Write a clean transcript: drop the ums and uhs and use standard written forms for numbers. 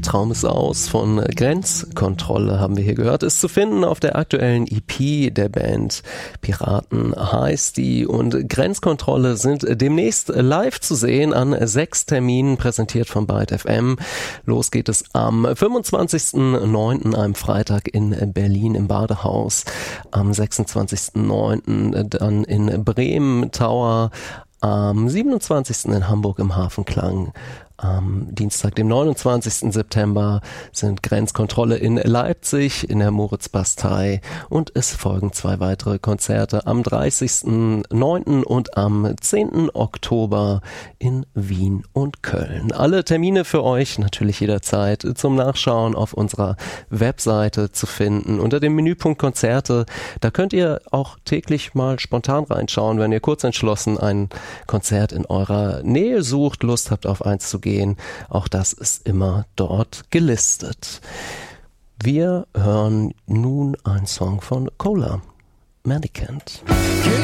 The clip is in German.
Traum ist aus von Grenzkontrolle haben wir hier gehört, ist zu finden auf der aktuellen EP der Band. Piraten heißt die, und Grenzkontrolle sind demnächst live zu sehen an 6 Terminen, präsentiert von Byte FM. Los geht es am 25.09., einem Freitag in Berlin im Badehaus, am 26.09. dann in Bremen Tower, am 27. in Hamburg im Hafenklang. Am Dienstag, dem 29. September, sind Grenzkontrolle in Leipzig in der Moritzbastei, und es folgen 2 weitere Konzerte am 30.09. und am 10. Oktober in Wien und Köln. Alle Termine für euch natürlich jederzeit zum Nachschauen auf unserer Webseite zu finden unter dem Menüpunkt Konzerte. Da könnt ihr auch täglich mal spontan reinschauen, wenn ihr kurz entschlossen ein Konzert in eurer Nähe sucht, Lust habt auf eins zu gehen. Auch das ist immer dort gelistet. Wir hören nun einen Song von Cola, Mendicant.